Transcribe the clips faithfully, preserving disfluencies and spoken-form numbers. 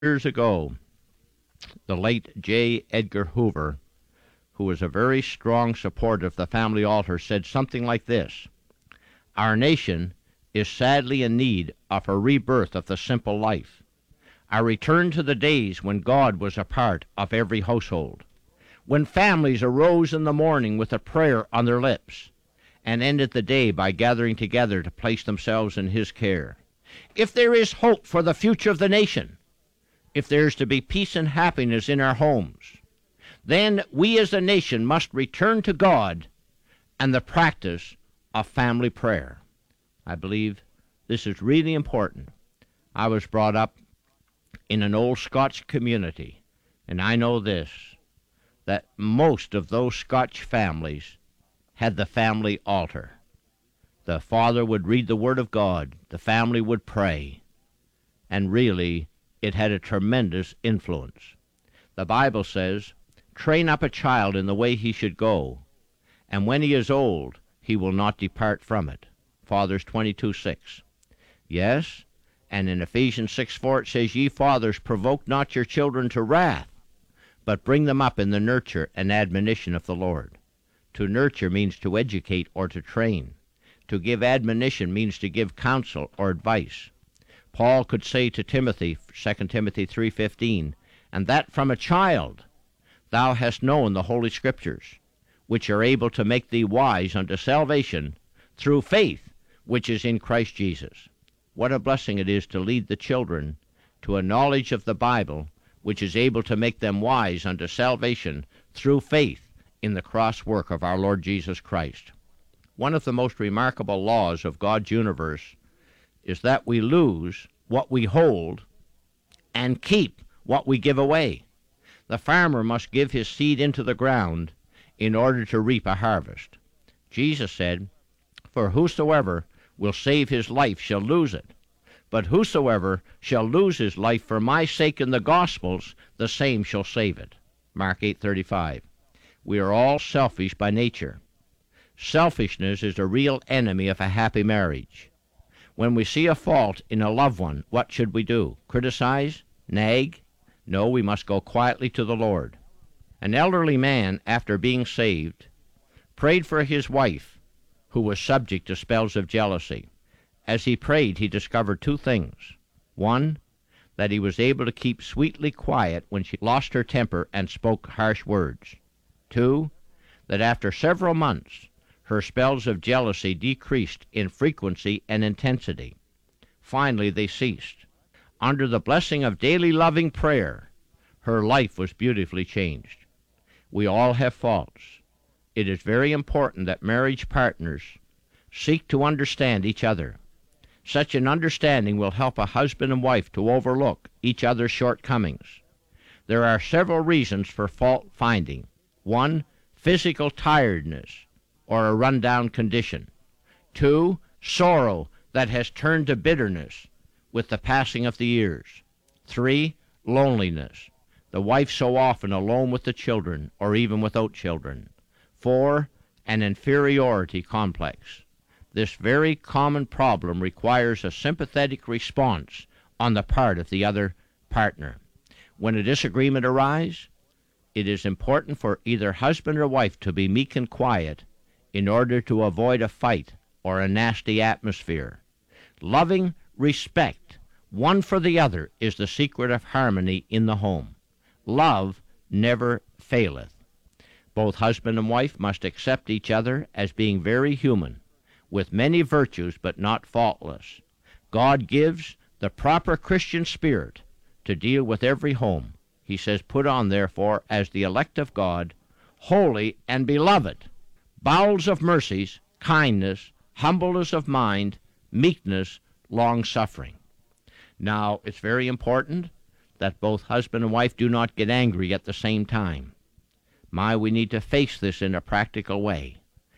Years ago, the late J. Edgar Hoover, who was a very strong supporter of the family altar, said something like this: "Our nation is sadly in need of a rebirth of the simple life, a return to the days when God was a part of every household, when families arose in the morning with a prayer on their lips and ended the day by gathering together to place themselves in His care. If there is hope for the future of the nation, if there is to be peace and happiness in our homes, then we as a nation must return to God and the practice of family prayer." I believe this is really important. I was brought up in an old Scotch community, and I know this, that most of those Scotch families had the family altar. The father would read the Word of God, the family would pray, and really it had a tremendous influence. The Bible says, "Train up a child in the way he should go, and when he is old, he will not depart from it." Fathers twenty-two six. Yes, and in Ephesians six four it says, "Ye fathers, provoke not your children to wrath, but bring them up in the nurture and admonition of the Lord." To nurture means to educate or to train. To give admonition means to give counsel or advice. Paul could say to Timothy, Second Timothy three fifteen, "And that from a child thou hast known the Holy Scriptures, which are able to make thee wise unto salvation through faith which is in Christ Jesus." What a blessing it is to lead the children to a knowledge of the Bible which is able to make them wise unto salvation through faith in the cross work of our Lord Jesus Christ. One of the most remarkable laws of God's universe is that we lose what we hold and keep what we give away. The farmer must give his seed into the ground in order to reap a harvest. Jesus said, "For whosoever will save his life shall lose it, but whosoever shall lose his life for my sake in the Gospels, the same shall save it." Mark eight thirty-five. We are all selfish by nature. Selfishness is a real enemy of a happy marriage. When we see a fault in a loved one, what should we do? Criticize? Nag? No, we must go quietly to the Lord. An elderly man, after being saved, prayed for his wife, who was subject to spells of jealousy. As he prayed, he discovered two things. One, that he was able to keep sweetly quiet when she lost her temper and spoke harsh words. Two, that after several months, her spells of jealousy decreased in frequency and intensity. Finally, they ceased. Under the blessing of daily loving prayer, her life was beautifully changed. We all have faults. It is very important that marriage partners seek to understand each other. Such an understanding will help a husband and wife to overlook each other's shortcomings. There are several reasons for fault finding. One, physical tiredness or a run-down condition. Two, sorrow that has turned to bitterness with the passing of the years. Three, loneliness, the wife so often alone with the children or even without children. Four, an inferiority complex. This very common problem requires a sympathetic response on the part of the other partner. When a disagreement arises, it is important for either husband or wife to be meek and quiet in order to avoid a fight or a nasty atmosphere. Loving respect one for the other is the secret of harmony in the home. Love never faileth. Both husband and wife must accept each other as being very human, with many virtues but not faultless. God gives the proper Christian spirit to deal with every home. He says, "Put on, therefore, as the elect of God, holy and beloved, bowels of mercies, kindness, humbleness of mind, meekness, long-suffering." Now, it's very important that both husband and wife do not get angry at the same time. My, we need to face this in a practical way.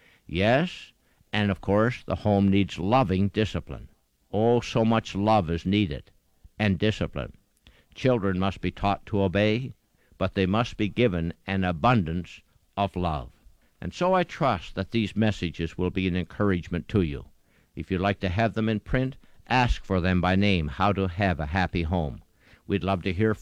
Yes, and of course, the home needs loving discipline. Oh, so much love is needed, and discipline. Children must be taught to obey, but they must be given an abundance of love. And so I trust that these messages will be an encouragement to you. If you'd like to have them in print, ask for them by name, How to Have a Happy Home. We'd love to hear